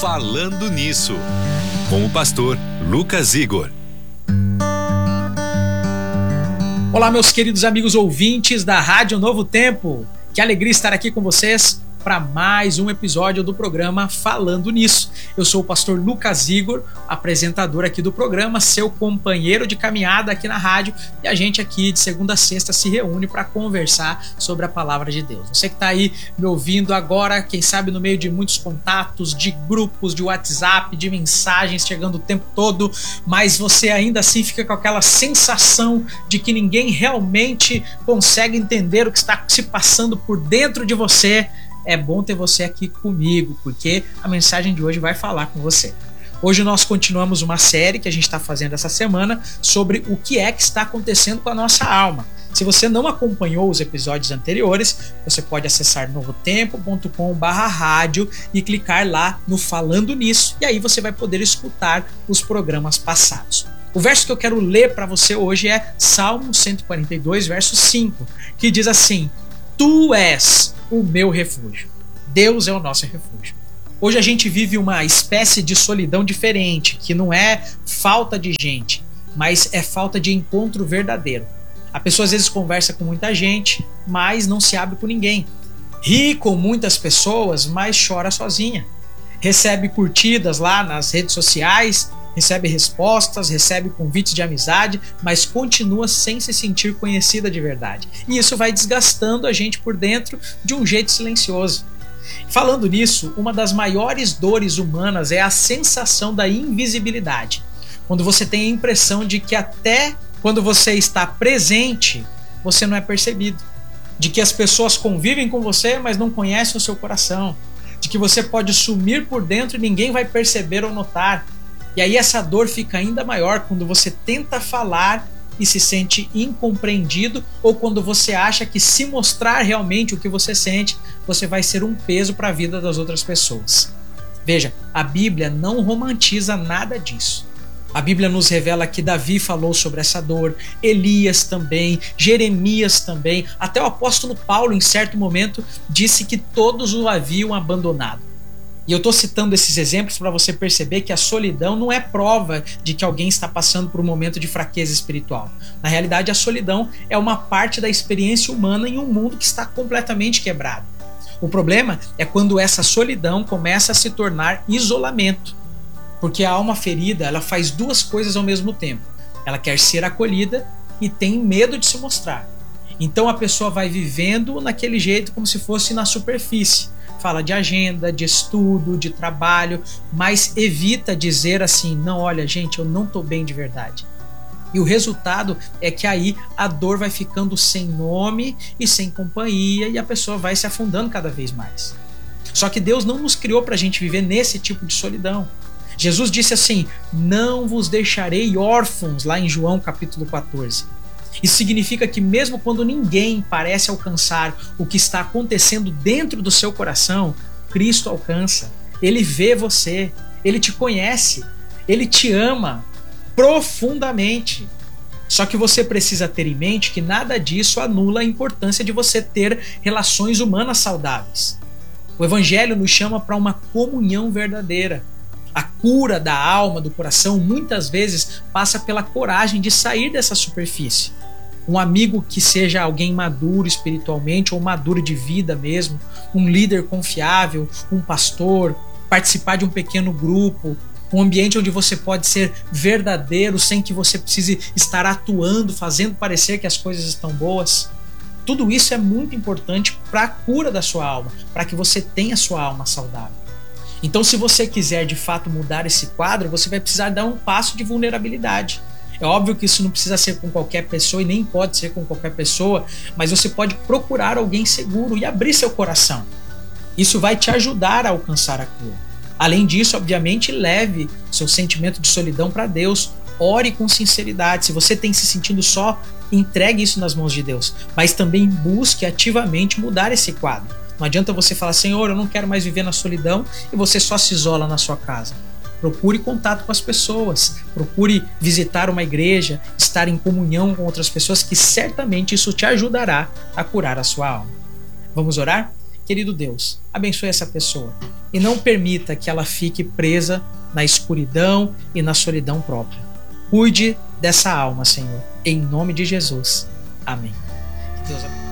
Falando Nisso, com o pastor Lucas Igor. Olá, meus queridos amigos ouvintes da Rádio Novo Tempo. Que alegria estar aqui com vocês para mais um episódio do programa Falando Nisso. Eu sou o pastor Lucas Igor, apresentador aqui do programa, seu companheiro de caminhada aqui na rádio, e a gente aqui de segunda a sexta se reúne para conversar sobre a palavra de Deus. Você que está aí me ouvindo agora, quem sabe no meio de muitos contatos, de grupos, de WhatsApp, de mensagens chegando o tempo todo, mas você ainda assim fica com aquela sensação de que ninguém realmente consegue entender o que está se passando por dentro de você. É bom ter você aqui comigo, porque a mensagem de hoje vai falar com você. Hoje nós continuamos uma série que a gente está fazendo essa semana sobre o que é que está acontecendo com a nossa alma. Se você não acompanhou os episódios anteriores, você pode acessar novotempo.com/rádio e clicar lá no Falando Nisso, e aí você vai poder escutar os programas passados. O verso que eu quero ler para você hoje é Salmo 142, verso 5, que diz assim: Tu és o meu refúgio. Deus é o nosso refúgio. Hoje a gente vive uma espécie de solidão diferente, que não é falta de gente, mas é falta de encontro verdadeiro. A pessoa às vezes conversa com muita gente, mas não se abre com ninguém. Ri com muitas pessoas, mas chora sozinha. Recebe curtidas lá nas redes sociais, recebe respostas, recebe convites de amizade, mas continua sem se sentir conhecida de verdade. E isso vai desgastando a gente por dentro de um jeito silencioso. Falando nisso, uma das maiores dores humanas é a sensação da invisibilidade. Quando você tem a impressão de que até quando você está presente, você não é percebido. De que as pessoas convivem com você, mas não conhecem o seu coração. De que você pode sumir por dentro e ninguém vai perceber ou notar. E aí essa dor fica ainda maior quando você tenta falar e se sente incompreendido, ou quando você acha que se mostrar realmente o que você sente, você vai ser um peso para a vida das outras pessoas. Veja, a Bíblia não romantiza nada disso. A Bíblia nos revela que Davi falou sobre essa dor, Elias também, Jeremias também, até o apóstolo Paulo em certo momento disse que todos o haviam abandonado. E eu estou citando esses exemplos para você perceber que a solidão não é prova de que alguém está passando por um momento de fraqueza espiritual. Na realidade, a solidão é uma parte da experiência humana em um mundo que está completamente quebrado. O problema é quando essa solidão começa a se tornar isolamento. Porque a alma ferida, ela faz duas coisas ao mesmo tempo. Ela quer ser acolhida e tem medo de se mostrar. Então a pessoa vai vivendo naquele jeito como se fosse na superfície. Fala de agenda, de estudo, de trabalho, mas evita dizer assim: não, olha gente, eu não estou bem de verdade. E o resultado é que aí a dor vai ficando sem nome e sem companhia, e a pessoa vai se afundando cada vez mais. Só que Deus não nos criou para a gente viver nesse tipo de solidão. Jesus disse assim: não vos deixarei órfãos, lá em João capítulo 14. Isso significa que mesmo quando ninguém parece alcançar o que está acontecendo dentro do seu coração, Cristo alcança. Ele vê você, Ele te conhece, Ele te ama profundamente. Só que você precisa ter em mente que nada disso anula a importância de você ter relações humanas saudáveis. O Evangelho nos chama para uma comunhão verdadeira. A cura da alma, do coração, muitas vezes passa pela coragem de sair dessa superfície. Um amigo que seja alguém maduro espiritualmente ou maduro de vida mesmo, um líder confiável, um pastor, participar de um pequeno grupo, um ambiente onde você pode ser verdadeiro sem que você precise estar atuando, fazendo parecer que as coisas estão boas. Tudo isso é muito importante para a cura da sua alma, para que você tenha a sua alma saudável. Então, se você quiser de fato mudar esse quadro, você vai precisar dar um passo de vulnerabilidade. É óbvio que isso não precisa ser com qualquer pessoa e nem pode ser com qualquer pessoa, mas você pode procurar alguém seguro e abrir seu coração. Isso vai te ajudar a alcançar a cura. Além disso, obviamente, leve seu sentimento de solidão para Deus. Ore com sinceridade. Se você tem se sentindo só, entregue isso nas mãos de Deus. Mas também busque ativamente mudar esse quadro. Não adianta você falar: Senhor, eu não quero mais viver na solidão, e você só se isola na sua casa. Procure contato com as pessoas, procure visitar uma igreja, estar em comunhão com outras pessoas, que certamente isso te ajudará a curar a sua alma. Vamos orar? Querido Deus, abençoe essa pessoa. e não permita que ela fique presa na escuridão e na solidão própria. Cuide dessa alma, Senhor, em nome de Jesus. Amém. Que Deus abençoe.